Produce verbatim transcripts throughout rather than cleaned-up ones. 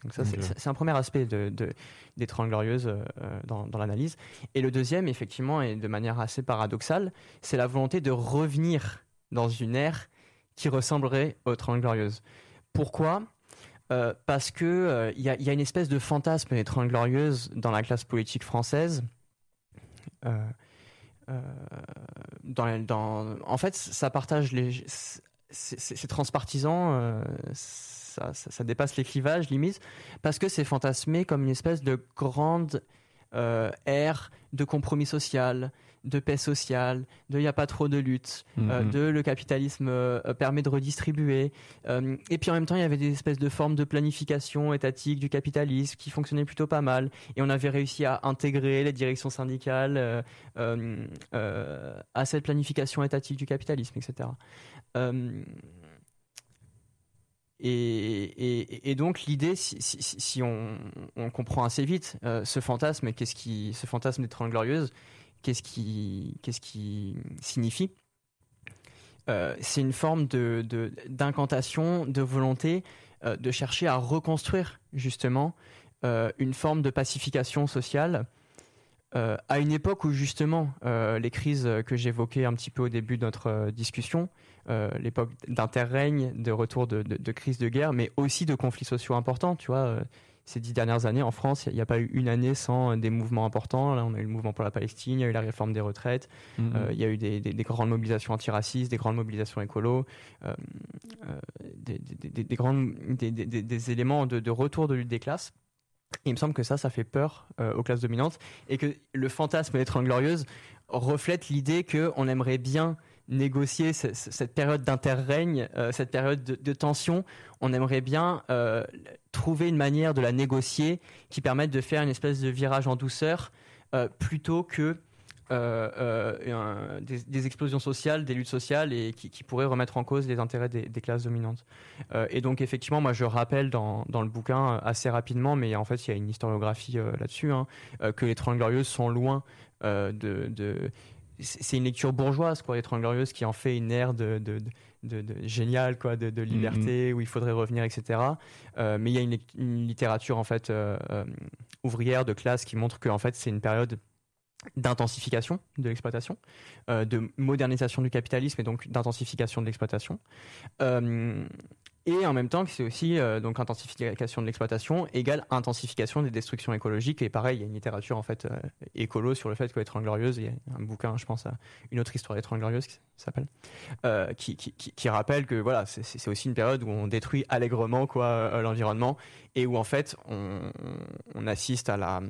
Donc ça, okay. c'est, c'est un premier aspect de, de, des Trente Glorieuses euh, dans, dans l'analyse. Et le deuxième, effectivement, et de manière assez paradoxale, c'est la volonté de revenir dans une ère qui ressemblerait aux Trente Glorieuses. Pourquoi ? euh, Parce qu'il euh, y, y a une espèce de fantasme des Trente Glorieuses dans la classe politique française. Euh, euh, dans, dans, en fait, ça partage les... C'est, c'est, c'est transpartisan, euh, ça, ça, ça dépasse les clivages, limite, parce que c'est fantasmé comme une espèce de grande euh, ère de compromis social, de paix sociale, de il n'y a pas trop de lutte, mmh. euh, de le capitalisme euh, permet de redistribuer. Euh, et puis en même temps, il y avait des espèces de formes de planification étatique du capitalisme qui fonctionnaient plutôt pas mal. Et on avait réussi à intégrer les directions syndicales euh, euh, euh, à cette planification étatique du capitalisme, et cetera. Euh, Et, et, et donc l'idée, si, si, si on, on comprend assez vite euh, ce fantasme, qu'est-ce qui, ce fantasme des Trente Glorieuses, qu'est-ce qui, qu'est-ce qui signifie euh, c'est une forme de, de, d'incantation, de volonté euh, de chercher à reconstruire justement euh, une forme de pacification sociale euh, à une époque où justement euh, les crises que j'évoquais un petit peu au début de notre euh, discussion, euh, l'époque d'interrègne, de retour de, de, de crise de guerre, mais aussi de conflits sociaux importants. Tu vois, euh, ces dix dernières années en France, il n'y a, a pas eu une année sans des mouvements importants. Là, on a eu le mouvement pour la Palestine, il y a eu la réforme des retraites, mmh. euh, il y a eu des, des, des grandes mobilisations antiracistes, des grandes mobilisations écolo, euh, euh, des, des, des, des, grandes, des, des, des éléments de, de retour de lutte des classes. Et il me semble que ça, ça fait peur euh, aux classes dominantes et que le fantasme des Trente Glorieuses reflète l'idée qu'on aimerait bien négocier c- c- cette période d'interrègne, euh, cette période de, de tension. On aimerait bien euh, trouver une manière de la négocier qui permette de faire une espèce de virage en douceur euh, plutôt que euh, euh, un, des, des explosions sociales, des luttes sociales et qui, qui pourraient remettre en cause les intérêts des, des classes dominantes. Euh, et donc effectivement, moi je rappelle dans, dans le bouquin assez rapidement, mais en fait il y a une historiographie euh, là-dessus, hein, euh, que les Trente Glorieuses sont loin euh, de, de... C'est une lecture bourgeoise, quoi, les Trente Glorieuses, qui en fait une ère de, de, de, de, de géniale, quoi, de, de liberté, mmh. où il faudrait revenir, et cetera. Euh, mais il y a une, une littérature en fait euh, euh, ouvrière de classe qui montre que en fait c'est une période d'intensification de l'exploitation, euh, de modernisation du capitalisme et donc d'intensification de l'exploitation. Euh, et en même temps que c'est aussi euh, donc intensification de l'exploitation égale intensification des destructions écologiques. Et pareil, il y a une littérature en fait euh, écolo sur le fait que les Trente Glorieuses, il y a un bouquin, je pense à une autre histoire des Trente Glorieuses qui s'appelle, euh, qui, qui, qui, qui rappelle que voilà, c'est, c'est aussi une période où on détruit allègrement quoi euh, l'environnement et où en fait on, on assiste à la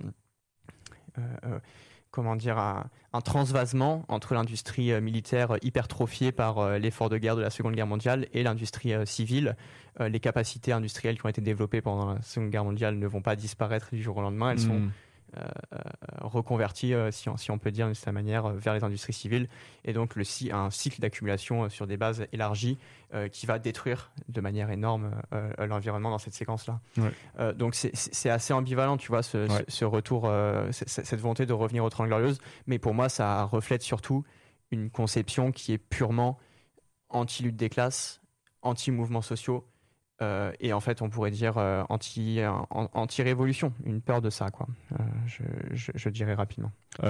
euh, euh, comment dire, un, un transvasement entre l'industrie euh, militaire hypertrophiée par euh, l'effort de guerre de la Seconde Guerre mondiale et l'industrie euh, civile. Euh, les capacités industrielles qui ont été développées pendant la Seconde Guerre mondiale ne vont pas disparaître du jour au lendemain. Elles mmh. sont euh, euh, reconverties, euh, si, on, si on peut dire de cette manière, euh, vers les industries civiles. Et donc le, un cycle d'accumulation euh, sur des bases élargies euh, qui va détruire de manière énorme euh, l'environnement dans cette séquence-là. Ouais. Euh, donc c'est, c'est assez ambivalent, tu vois, ce, ouais. ce, ce retour, euh, cette volonté de revenir aux Trente Glorieuses. Mais pour moi, ça reflète surtout une conception qui est purement anti-lutte des classes, anti-mouvements sociaux, euh, et en fait, on pourrait dire euh, anti, euh, anti-révolution, une peur de ça, quoi. Euh, je, je, je dirais rapidement.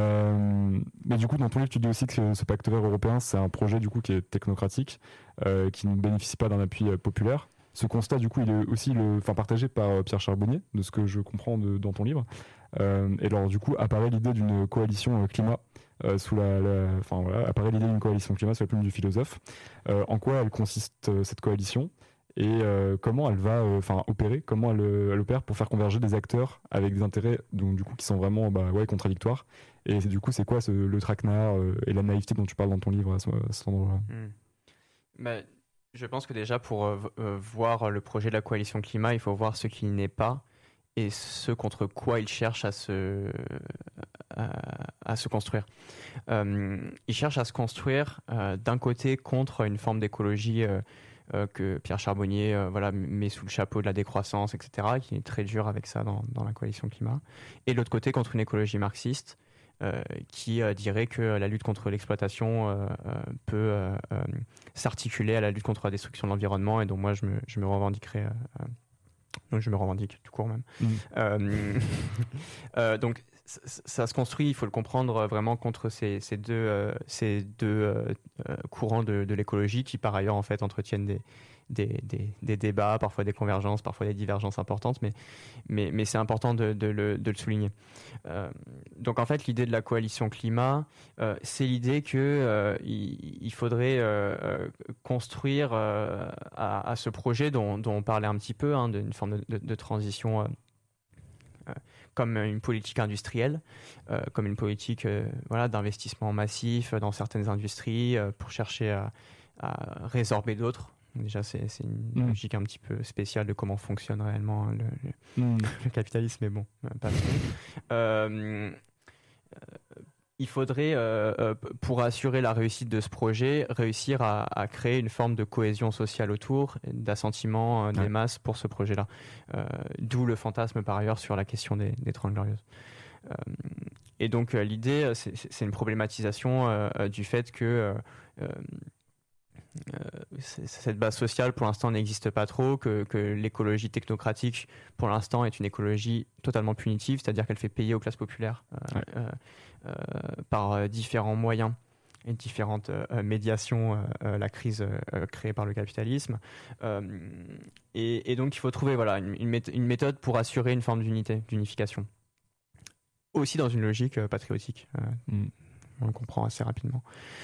Euh, mais du coup, dans ton livre, tu dis aussi que ce pacte vert européen, c'est un projet du coup qui est technocratique, euh, qui ne bénéficie pas d'un appui euh, populaire. Ce constat, du coup, il est aussi le, enfin, partagé par euh, Pierre Charbonnier, de ce que je comprends de, dans ton livre. Euh, et alors, du coup, apparaît l'idée d'une coalition euh, climat. Euh, sous la, la, enfin voilà, apparaît l'idée d'une coalition climat sous la plume du philosophe. Euh, en quoi elle consiste euh, cette coalition et euh, comment elle va, enfin euh, opérer, comment elle, elle opère pour faire converger des acteurs avec des intérêts donc du coup qui sont vraiment bah ouais contradictoires. Et c'est, du coup, c'est quoi ce, le traquenard euh, et la naïveté dont tu parles dans ton livre à, ce, à cet endroit-là? Mmh. Bah, je pense que déjà pour euh, euh, voir le projet de la coalition climat, il faut voir ce qui n'est pas et ce contre quoi il cherche à se, à, à se construire. Euh, il cherche à se construire euh, d'un côté contre une forme d'écologie euh, euh, que Pierre Charbonnier euh, voilà, met sous le chapeau de la décroissance, et cetera, qui est très dur avec ça dans, dans la coalition climat. Et de l'autre côté contre une écologie marxiste euh, qui euh, dirait que la lutte contre l'exploitation euh, euh, peut euh, euh, s'articuler à la lutte contre la destruction de l'environnement et dont moi je me, je me revendiquerais euh, Donc je me revendique tout court même. Mmh. Euh, euh, donc ça, ça se construit, il faut le comprendre vraiment contre ces, ces deux, euh, ces deux euh, courants de, de l'écologie qui par ailleurs en fait entretiennent des, des, des, des débats, parfois des convergences, parfois des divergences importantes, mais, mais, mais c'est important de, de, le, de le souligner. Euh, donc en fait l'idée de la coalition climat, euh, c'est l'idée qu'il euh, il faudrait euh, construire euh, à, à ce projet dont, dont on parlait un petit peu, hein, d'une forme de, de, de transition euh, euh, comme une politique industrielle, euh, comme une politique euh, voilà, d'investissement massif dans certaines industries euh, pour chercher à, à résorber d'autres. Déjà, c'est, c'est une mmh. logique un petit peu spéciale de comment fonctionne réellement le, le, mmh. le capitalisme, mais bon, pas trop. Euh, euh, il faudrait, euh, pour assurer la réussite de ce projet, réussir à, à créer une forme de cohésion sociale autour, d'assentiment euh, des ouais. masses pour ce projet-là. Euh, d'où le fantasme, par ailleurs, sur la question des, des Trente Glorieuses. Euh, et donc, euh, l'idée, c'est, c'est une problématisation euh, du fait que euh, euh, Euh, cette base sociale pour l'instant n'existe pas trop, que, que l'écologie technocratique pour l'instant est une écologie totalement punitive, c'est-à-dire qu'elle fait payer aux classes populaires euh, ouais. euh, euh, par différents moyens et différentes euh, médiations euh, la crise euh, créée par le capitalisme euh, et, et donc il faut trouver voilà, une, une, méthode, une méthode pour assurer une forme d'unité, d'unification aussi dans une logique euh, patriotique euh, mm. On le comprend assez rapidement.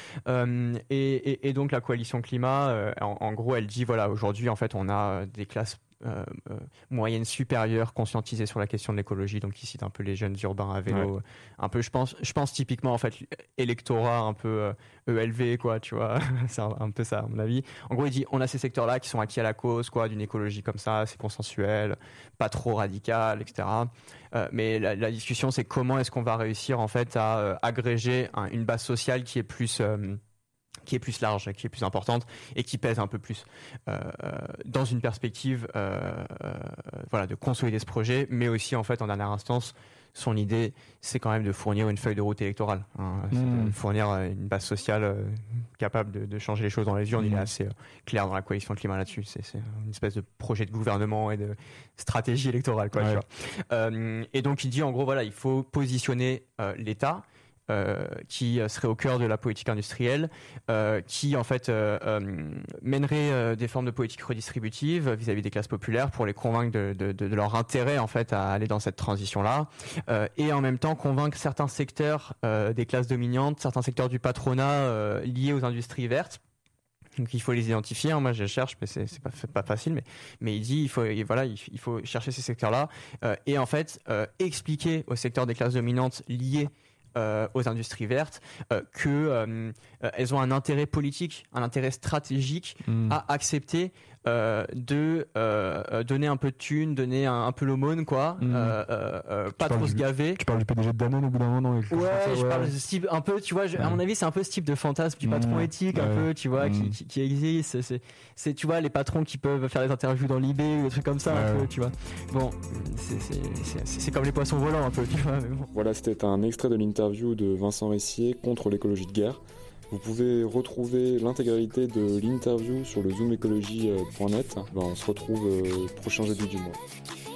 Euh, et, et, et donc la coalition climat, euh, en, en gros, elle dit voilà, aujourd'hui, en fait, on a des classes euh, euh, moyennes supérieures conscientisées sur la question de l'écologie. Donc ici, un peu les jeunes urbains à vélo, ouais. un peu, je pense, je pense typiquement en fait électorat un peu euh, E L V, quoi, tu vois. C'est un, un peu ça, à mon avis. En gros, il dit on a ces secteurs-là qui sont acquis à la cause, quoi, d'une écologie comme ça, c'est consensuel, pas trop radical, et cetera. Euh, mais la, la discussion, c'est comment est-ce qu'on va réussir en fait à euh, agréger un, une base sociale qui est plus euh, qui est plus large, qui est plus importante et qui pèse un peu plus euh, dans une perspective euh, euh, voilà, de consolider ce projet, mais aussi en fait en dernière instance, son idée, c'est quand même de fournir une feuille de route électorale, hein, mmh. c'est de fournir une base sociale euh, capable de, de changer les choses dans les urnes. Mmh. Il est assez euh, clair dans la coalition climat là-dessus. C'est, c'est une espèce de projet de gouvernement et de stratégie électorale, quoi. Ouais. Tu vois. Euh, et donc il dit en gros voilà, il faut positionner euh, l'État. Euh, qui serait au cœur de la politique industrielle, euh, qui en fait euh, euh, mènerait euh, des formes de politique redistributive vis-à-vis des classes populaires pour les convaincre de, de, de, de leur intérêt en fait à aller dans cette transition-là, euh, et en même temps convaincre certains secteurs euh, des classes dominantes, certains secteurs du patronat euh, liés aux industries vertes. Donc il faut les identifier. Hein. Moi je cherche, mais c'est, c'est pas, c'est pas facile. Mais, mais il dit il faut voilà il, il faut chercher ces secteurs-là euh, et en fait euh, expliquer aux secteurs des classes dominantes liés Euh, aux industries vertes, euh, qu'elles euh, ont un intérêt politique, un intérêt stratégique mmh. à accepter euh, de euh, donner un peu de thunes, donner un, un peu l'aumône, quoi, mmh. euh, euh, pas trop se gaver. Tu parles du P D G de Danone au bout d'un moment. Ouais, ça, je ouais. parle de ce type, un peu, tu vois, je, mmh. à mon avis, c'est un peu ce type de fantasme du patron mmh. éthique, ouais. un peu, tu vois, mmh. qui, qui, qui existe. C'est, c'est, tu vois, les patrons qui peuvent faire des interviews dans l'I B ou des trucs comme ça, ouais, un peu, ouais. tu vois. Bon, c'est, c'est, c'est, c'est comme les poissons volants, un peu, tu vois. Mais bon. Voilà, c'était un extrait de l'interview de Vincent Ressier contre l'écologie de guerre. Vous pouvez retrouver l'intégralité de l'interview sur le zoom écologie point net. Ben, on se retrouve au prochain jeudi du mois.